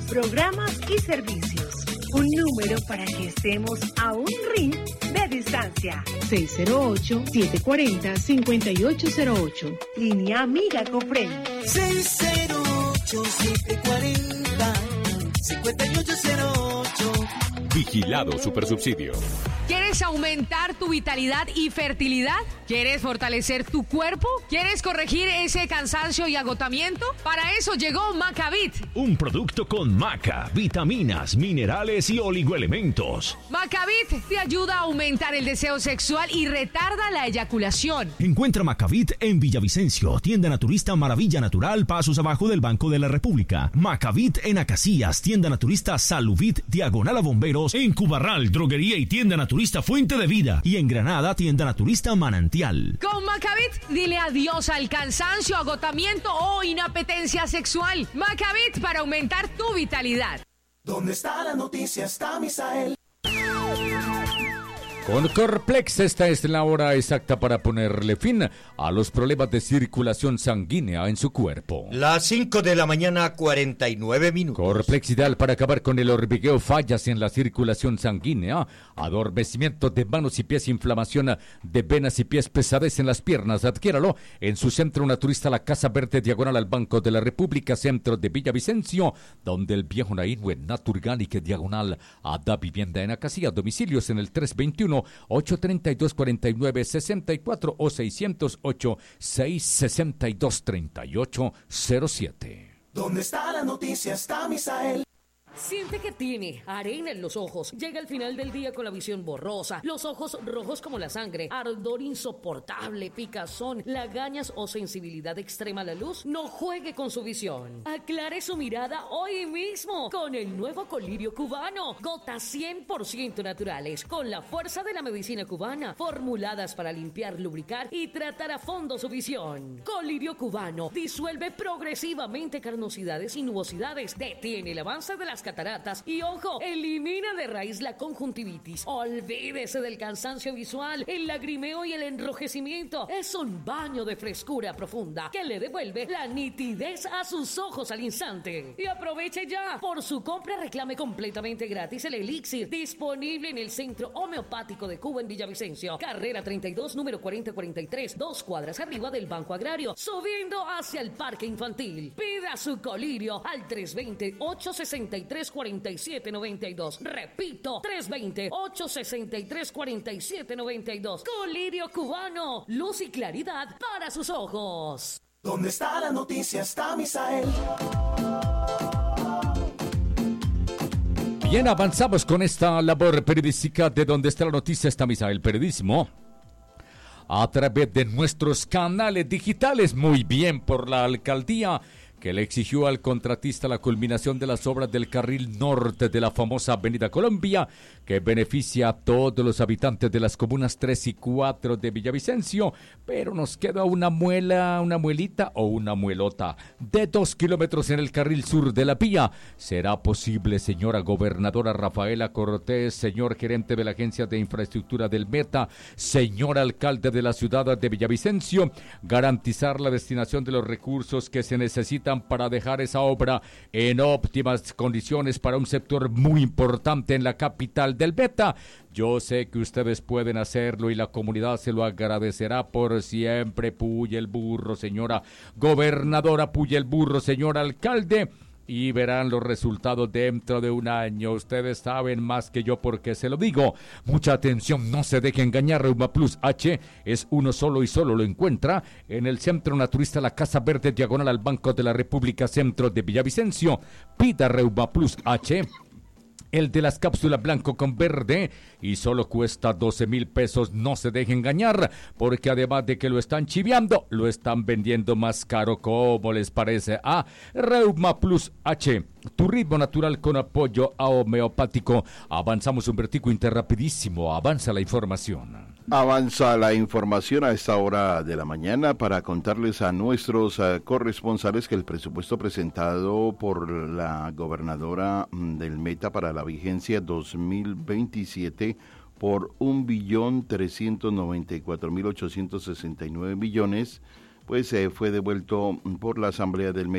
programas y servicios. Un número para que estemos a un ring de distancia. 608-740-5808. Línea Amiga Cofrey. 608-740-5808. Vigilado Supersubsidio. ¿Quieres aumentar tu vitalidad y fertilidad? ¿Quieres fortalecer tu cuerpo? ¿Quieres corregir ese cansancio y agotamiento? Para eso llegó Macavit. Un producto con maca, vitaminas, minerales y oligoelementos. Macavit te ayuda a aumentar el deseo sexual y retarda la eyaculación. Encuentra Macavit en Villavicencio, tienda naturista Maravilla Natural, pasos abajo del Banco de la República. Macavit en Acacias, tienda naturista Saluvit, diagonal a Bomberos. En Cubarral, droguería y tienda naturista Fuente de Vida. Y en Granada, tienda naturista Manantial. Con Macavit, dile adiós al cansancio, agotamiento o inapetencia sexual. Macavit para aumentar tu vitalidad. ¿Dónde está la noticia? Está Misael. Con Corplex, esta es la hora exacta para ponerle fin a los problemas de circulación sanguínea en su cuerpo. Las 5 de la mañana, 49 minutos. Corplex ideal para acabar con el hormigueo, fallas en la circulación sanguínea, adormecimiento de manos y pies, inflamación de venas y pies, pesadez en las piernas. Adquiéralo en su centro naturista La Casa Verde, diagonal al Banco de la República, centro de Villavicencio, donde el viejo Nainue Naturgánic, diagonal a Da Vivienda en Acacia. Domicilios en el 321-832-4964 o 608-662-3807. ¿Dónde está la noticia? Está Misael. Siente que tiene arena en los ojos. Llega al final del día con la visión borrosa, los ojos rojos como la sangre, ardor insoportable, picazón, lagañas o sensibilidad extrema a la luz. No juegue con su visión. Aclare su mirada hoy mismo con el nuevo colirio cubano. Gotas 100% naturales, con la fuerza de la medicina cubana, formuladas para limpiar, lubricar y tratar a fondo su visión. Colirio cubano disuelve progresivamente carnosidades y nubosidades, detiene el avance de las cataratas y, ojo, elimina de raíz la conjuntivitis. Olvídese del cansancio visual, el lagrimeo y el enrojecimiento. Es un baño de frescura profunda que le devuelve la nitidez a sus ojos al instante. Y aproveche ya. Por su compra reclame completamente gratis el elixir, disponible en el Centro Homeopático de Cuba en Villavicencio, carrera 32, número 4043, 2 cuadras arriba del Banco Agrario, subiendo hacia el Parque Infantil. Pida su colirio al 320-863-4792. Repito, 320-863-4792. Colirio cubano, luz y claridad para sus ojos. ¿Dónde está la noticia? Está Misael. Bien, avanzamos con esta labor periodística de Donde está la noticia. Está Misael Periodismo a través de nuestros canales digitales. Muy bien por la alcaldía, que le exigió al contratista la culminación de las obras del carril norte de la famosa Avenida Colombia, que beneficia a todos los habitantes de las comunas 3 y 4 de Villavicencio, pero nos queda una muelita o una muelota de 2 kilómetros en el carril sur de la vía. ¿Será posible, señora gobernadora Rafaela Cortés, señor gerente de la Agencia de Infraestructura del Meta, señor alcalde de la ciudad de Villavicencio, garantizar la destinación de los recursos que se necesitan para dejar esa obra en óptimas condiciones para un sector muy importante en la capital del Meta? Yo sé que ustedes pueden hacerlo y la comunidad se lo agradecerá por siempre. Puye el burro, señora gobernadora, puye el burro, señor alcalde, y verán los resultados dentro de un año. Ustedes saben más que yo porque se lo digo. Mucha atención, no se deje engañar. Reuma Plus H es uno solo y solo lo encuentra en el Centro Naturista La Casa Verde, diagonal al Banco de la República, centro de Villavicencio. Pida Reuma Plus H, el de las cápsulas blanco con verde, y solo cuesta 12,000 pesos. No se deje engañar, porque además de que lo están chiviando, lo están vendiendo más caro. ¿Cómo les parece? Reuma Plus H, tu ritmo natural con apoyo a homeopático. Avanzamos un vertigo interrapidísimo. Avanza la información. Avanza la información a esta hora de la mañana para contarles a nuestros corresponsales que el presupuesto presentado por la gobernadora del Meta para la vigencia 2027 por 1.394.869 millones, pues fue devuelto por la Asamblea del Meta